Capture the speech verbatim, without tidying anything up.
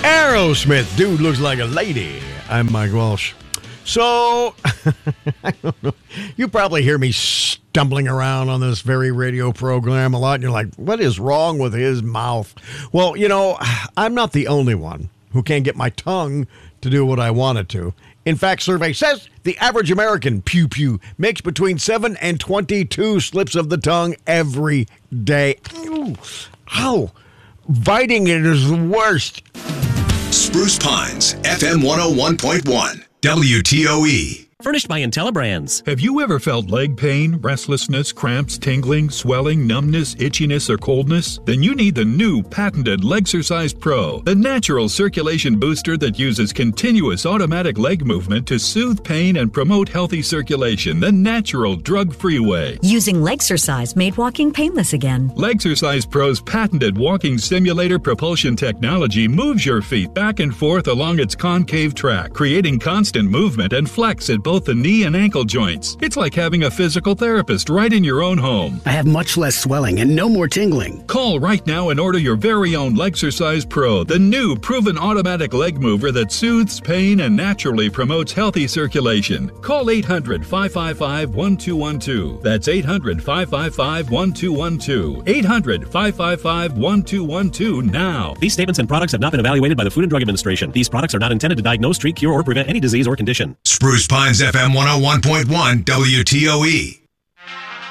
Aerosmith, dude looks like a lady. I'm Mike Walsh. So, I don't know. You probably hear me stumbling around on this very radio program a lot, and you're like, what is wrong with his mouth? Well, you know, I'm not the only one who can't get my tongue to do what I want it to. In fact, survey says the average American, pew pew, makes between seven and twenty-two slips of the tongue every day. Ow! Ow. Biting it is the worst. Spruce Pines, F M one oh one point one, W T O E. Furnished by IntelliBrands. Have you ever felt leg pain, restlessness, cramps, tingling, swelling, numbness, itchiness, or coldness? Then you need the new patented Legsercise Pro, the natural circulation booster that uses continuous automatic leg movement to soothe pain and promote healthy circulation the natural drug-free way. Using Legsercise made walking painless again. Legsercise Pro's patented walking simulator propulsion technology moves your feet back and forth along its concave track, creating constant movement and flex at both the knee and ankle joints. It's like having a physical therapist right in your own home. I have much less swelling and no more tingling. Call right now and order your very own Legsercise Pro, the new proven automatic leg mover that soothes pain and naturally promotes healthy circulation. Call eight hundred, five five five, one two one two. That's eight hundred, five five five, one two one two. eight hundred, five five five, one two one two now. These statements and products have not been evaluated by the Food and Drug Administration. These products are not intended to diagnose, treat, cure, or prevent any disease or condition. Spruce Pines, F M one oh one point one, W T O E.